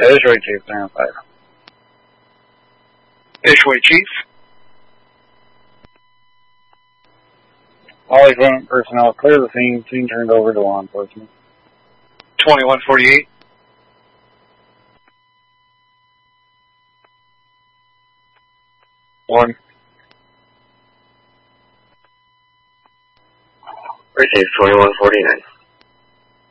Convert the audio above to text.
Ishway Chief, 905. Ishway Chief. All equipment personnel clear the scene. Scene turned over to law enforcement. 2148. One. Received 2149.